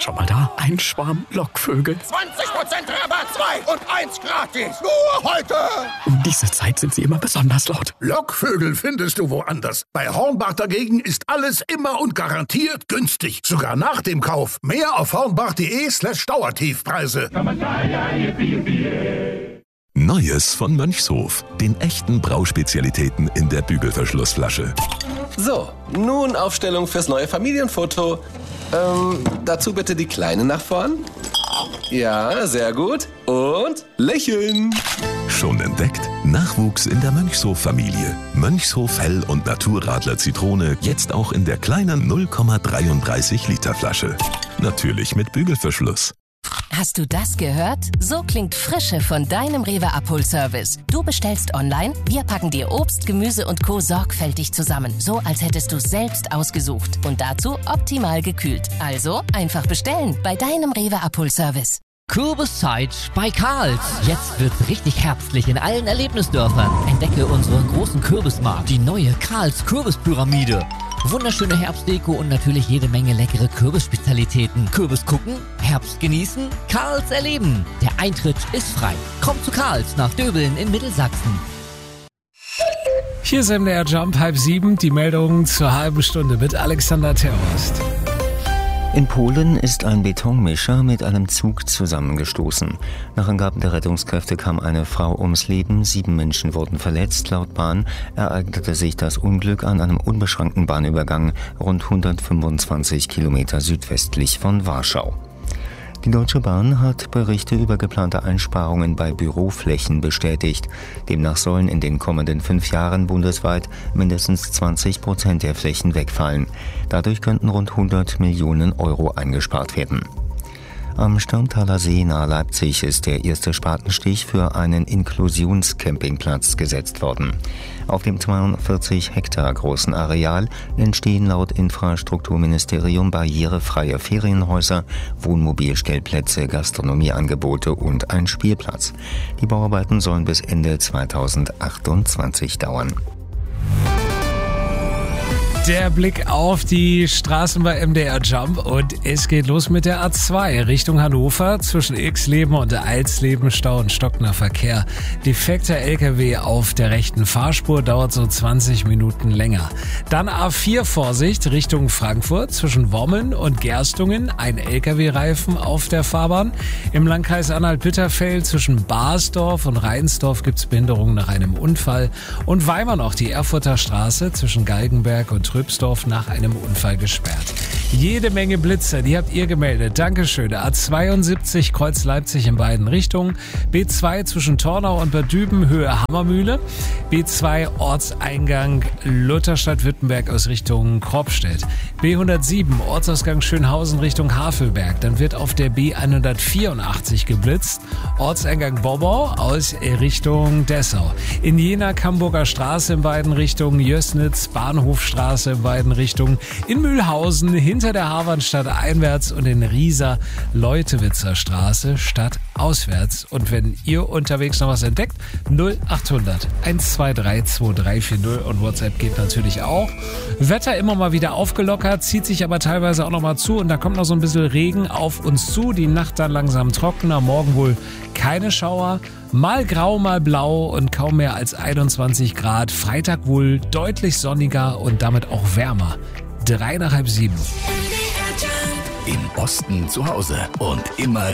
Schon mal da? Ein Schwarm Lockvögel. 20% Rabatt, 2 und 1 gratis. Nur heute. Um diese Zeit sind sie immer besonders laut. Lockvögel findest du woanders. Bei Hornbach dagegen ist alles immer und garantiert günstig. Sogar nach dem Kauf. Mehr auf hornbach.de/Dauertiefpreise. Neues von Mönchshof. Den echten Brauspezialitäten in der Bügelverschlussflasche. So, nun Aufstellung fürs neue Familienfoto. Dazu bitte die Kleine nach vorn. Ja, sehr gut. Und lächeln. Schon entdeckt? Nachwuchs in der Mönchshof-Familie. Mönchshof Hell- und Naturradler Zitrone jetzt auch in der kleinen 0,33 Liter Flasche. Natürlich mit Bügelverschluss. Hast du das gehört? So klingt Frische von deinem Rewe Abholservice. Du bestellst online, wir packen dir Obst, Gemüse und Co. sorgfältig zusammen. So, als hättest du es selbst ausgesucht. Und dazu optimal gekühlt. Also einfach bestellen bei deinem Rewe Abholservice. Kürbiszeit bei Karls. Jetzt wird's richtig herbstlich in allen Erlebnisdörfern. Entdecke unseren großen Kürbismarkt, die neue Karls Kürbispyramide. Wunderschöne Herbstdeko und natürlich jede Menge leckere Kürbisspezialitäten. Kürbis gucken, Herbst genießen, Karls erleben. Der Eintritt ist frei. Komm zu Karls nach Döbeln in Mittelsachsen. Hier ist MDR Jump, 6:30, die Meldung zur halben Stunde mit Alexander Terhorst. In Polen ist ein Betonmischer mit einem Zug zusammengestoßen. Nach Angaben der Rettungskräfte kam eine Frau ums Leben, 7 Menschen wurden verletzt. Laut Bahn ereignete sich das Unglück an einem unbeschränkten Bahnübergang rund 125 Kilometer südwestlich von Warschau. Die Deutsche Bahn hat Berichte über geplante Einsparungen bei Büroflächen bestätigt. Demnach sollen in den kommenden 5 Jahren bundesweit mindestens 20% der Flächen wegfallen. Dadurch könnten rund 100 Millionen Euro eingespart werden. Am Störntaler See nahe Leipzig ist der erste Spatenstich für einen Inklusionscampingplatz gesetzt worden. Auf dem 42 Hektar großen Areal entstehen laut Infrastrukturministerium barrierefreie Ferienhäuser, Wohnmobilstellplätze, Gastronomieangebote und ein Spielplatz. Die Bauarbeiten sollen bis Ende 2028 dauern. Der Blick auf die Straßen bei MDR Jump und es geht los mit der A2 Richtung Hannover. Zwischen Xleben und Alsleben Stau und stockender Verkehr. Defekter LKW auf der rechten Fahrspur dauert so 20 Minuten länger. Dann A4 Vorsicht Richtung Frankfurt. Zwischen Wommeln und Gerstungen ein LKW-Reifen auf der Fahrbahn. Im Landkreis Anhalt-Bitterfeld zwischen Barsdorf und Reinsdorf gibt es Behinderungen nach einem Unfall. Und Weimar noch die Erfurter Straße zwischen Galgenberg und Trübsdorf nach einem Unfall gesperrt. Jede Menge Blitzer, die habt ihr gemeldet. Dankeschön. A72 Kreuz Leipzig in beiden Richtungen. B2 zwischen Tornau und Bad Düben Höhe Hammermühle. B2 Ortseingang Lutherstadt-Wittenberg aus Richtung Kropstedt. B107 Ortsausgang Schönhausen Richtung Havelberg. Dann wird auf der B184 geblitzt. Ortseingang Bobau aus Richtung Dessau. In Jena Camburger Straße in beiden Richtungen. Jößnitz Bahnhofstraße in beiden Richtungen. In Mühlhausen hinter der Harvardstadt einwärts und in Riesa Leutewitzer Straße stadtauswärts. Und wenn ihr unterwegs noch was entdeckt, 0800 123 2340 und WhatsApp geht natürlich auch. Wetter immer mal wieder aufgelockert, zieht sich aber teilweise auch noch mal zu und da kommt noch so ein bisschen Regen auf uns zu. Die Nacht dann langsam trockener, morgen wohl keine Schauer. Mal grau, mal blau und kaum mehr als 21 Grad. Freitag wohl deutlich sonniger und damit auch wärmer. 6:03. Im Osten zu Hause und immer